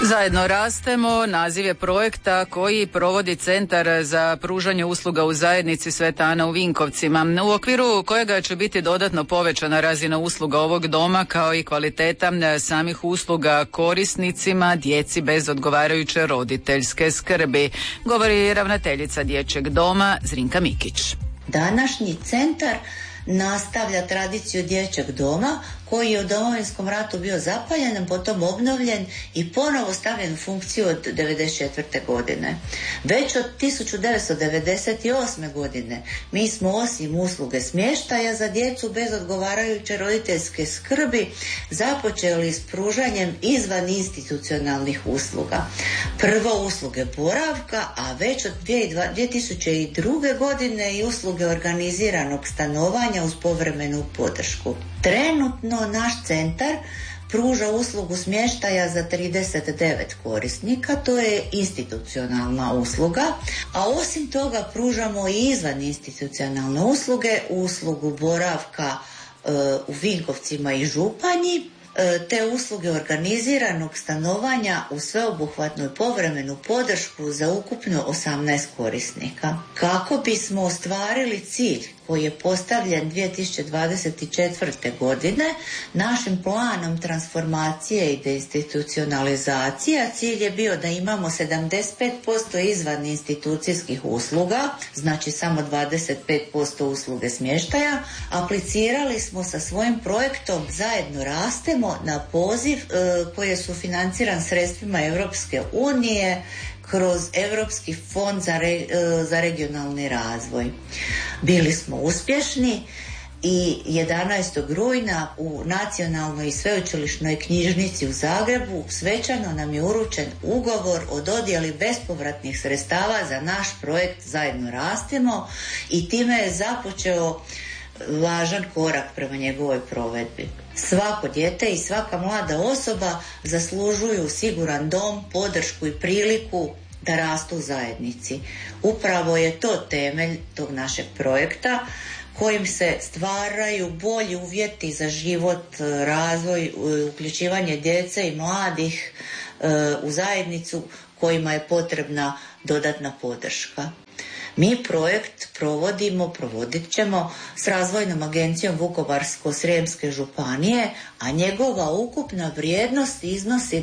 Zajedno rastemo, naziv je projekta koji provodi Centar za pružanje usluga u zajednici Sveta Ana u Vinkovcima, u okviru kojega će biti dodatno povećana razina usluga ovog doma kao i kvaliteta samih usluga korisnicima, djeci bez odgovarajuće roditeljske skrbi, govori ravnateljica Dječjeg doma Zrinka Mikić. Današnji centar nastavlja tradiciju Dječjeg doma koji je u Domovinskom ratu bio zapaljen, potom obnovljen i ponovo stavljen u funkciju od 1994. godine. Već od 1998. godine mi smo osim usluge smještaja za djecu bez odgovarajuće roditeljske skrbi započeli s pružanjem izvan institucionalnih usluga. Prvo usluge boravka, a već od 2002. godine i usluge organiziranog stanovanja uz povremenu podršku. Trenutno naš centar pruža uslugu smještaja za 39 korisnika, to je institucionalna usluga, a osim toga pružamo i izvan institucionalne usluge, uslugu boravka u Vinkovcima i Županji, te usluge organiziranog stanovanja u sveobuhvatnu i povremenu podršku za ukupno 18 korisnika. Kako bismo ostvarili cilj koji je postavljen 2024. godine, našim planom transformacije i deinstitucionalizacije, cilj je bio da imamo 75% izvan institucijskih usluga, znači samo 25% usluge smještaja. Aplicirali smo sa svojim projektom Zajedno rastemo na poziv koji je sufinanciran sredstvima Europske unije kroz Europski fond za regionalni razvoj. Bili smo uspješni i 11. rujna u Nacionalnoj i sveučilišnoj knjižnici u Zagrebu svečano nam je uručen ugovor o dodjeli bespovratnih sredstava za naš projekt Zajedno rastemo i time je započeo važan korak prema njegovoj provedbi. Svako dijete i svaka mlada osoba zaslužuju siguran dom, podršku i priliku da rastu u zajednici. Upravo je to temelj tog našeg projekta kojim se stvaraju bolji uvjeti za život, razvoj, uključivanje djece i mladih u zajednicu kojima je potrebna dodatna podrška. Mi projekt provodit ćemo s Razvojnom agencijom Vukovarsko-srijemske županije, a njegova ukupna vrijednost iznosi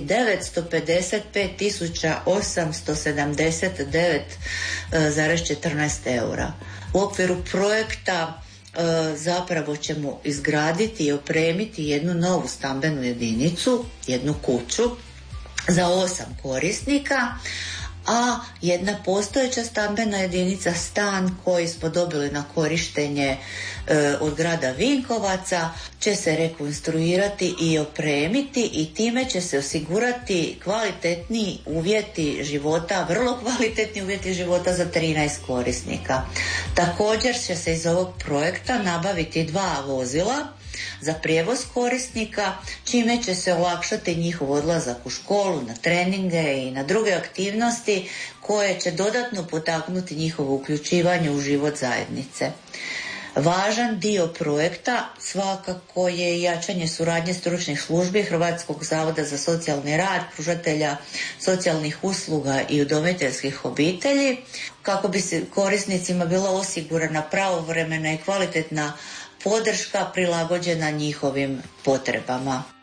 955.879,14 eura. U okviru projekta zapravo ćemo izgraditi i opremiti jednu novu stambenu jedinicu, jednu kuću za 8 korisnika, a jedna postojeća stambena jedinica, stan koji smo dobili na korištenje od grada Vinkovaca, će se rekonstruirati i opremiti i time će se osigurati kvalitetni uvjeti života, vrlo kvalitetni uvjeti života za 13 korisnika. Također će se iz ovog projekta nabaviti 2 vozila za prijevoz korisnika, čime će se olakšati njihov odlazak u školu, na treninge i na druge aktivnosti koje će dodatno potaknuti njihovo uključivanje u život zajednice. Važan dio projekta svakako je jačanje suradnje stručnih službi Hrvatskog zavoda za socijalni rad, pružatelja socijalnih usluga i udomiteljskih obitelji, kako bi se korisnicima bila osigurana pravovremena i kvalitetna podrška prilagođena njihovim potrebama.